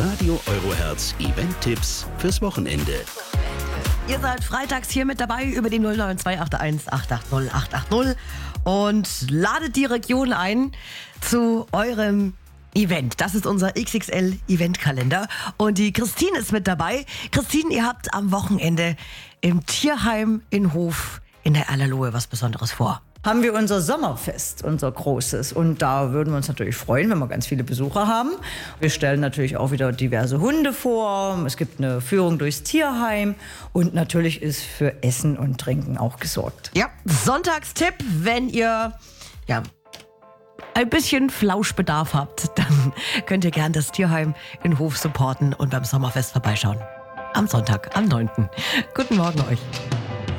Radio Eurohertz Event-Tipps fürs Wochenende. Ihr seid freitags hier mit dabei über die 09281 880 880 und ladet die Region ein zu eurem Event. Das ist unser XXL-Eventkalender. Und die Christine ist mit dabei. Christine, ihr habt am Wochenende im Tierheim in Hof in der Erlerlohe was Besonderes vor. Haben wir unser Sommerfest, unser großes. Und da würden wir uns natürlich freuen, wenn wir ganz viele Besucher haben. Wir stellen natürlich auch wieder diverse Hunde vor. Es gibt eine Führung durchs Tierheim. Und natürlich ist für Essen und Trinken auch gesorgt. Ja, Sonntagstipp, wenn ihr ein bisschen Flauschbedarf habt, dann könnt ihr gern das Tierheim in Hof supporten und beim Sommerfest vorbeischauen. Am Sonntag, am 9. Guten Morgen euch.